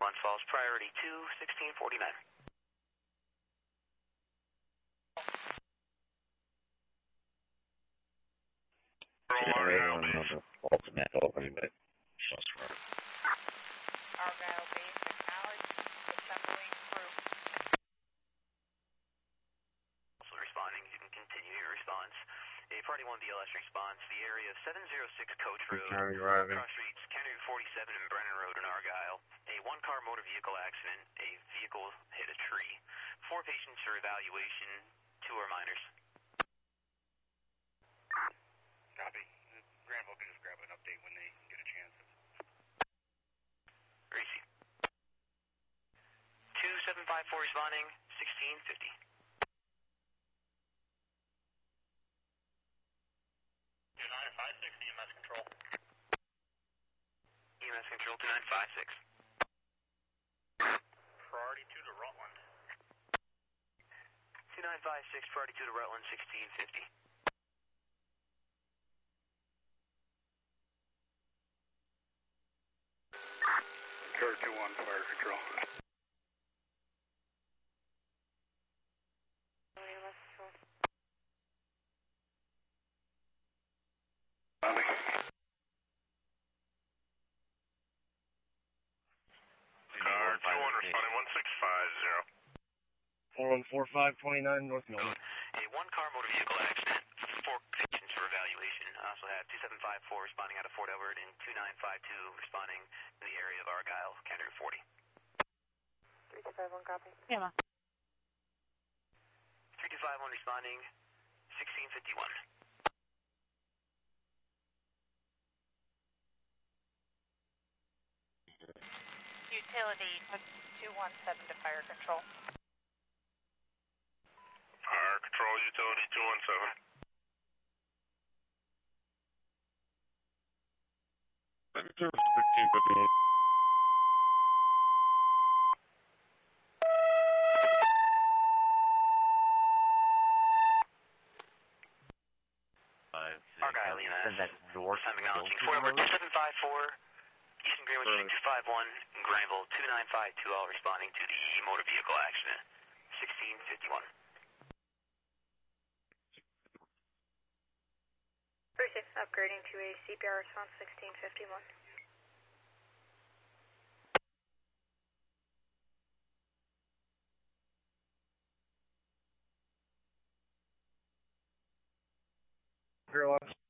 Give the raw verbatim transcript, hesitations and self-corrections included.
Glens Falls, priority two, sixteen forty-nine. Argyle base. Ultimate open, but just for Argyle base, acknowledge, assembling crew. Also responding, you can continue your response. A party one B L S response, the area of seven oh six Coach Road, cross streets Kennedy forty-seven and Brennan Road in Argyle. A one-car motor vehicle accident, a vehicle hit a tree. Four patients for evaluation, two are minors. Copy. Granville can just grab an update when they get a chance. Gracie. two seven five four responding, sixteen fifty. two nine five six E M S control. E M S control two nine five six. Priority two to Rutland. two nine five six, priority two to Rutland, sixteen fifty. Car two one, fire control. Car two one responding one six five zero. four one four five two nine North Milton. A one-car motor vehicle accident, four patients for evaluation. I also have two seven five four responding out of Fort Edward and two nine five two responding in the area of Argyle, Kennedy forty. three two five one, copy. Yeah, ma. three two five one responding, sixteen fifty-one. Utility two one seven to fire control. Fire control utility two one seven. Service sixteen fifty-one. Argyle E M S. I'm acknowledging Fort Edward two seven five four, Eastern Greenwich three two five one, and Granville two nine five two, all responding to the motor vehicle accident, sixteen fifty-one. Bruce, upgrading to a C P R response sixteen fifty-one. Here,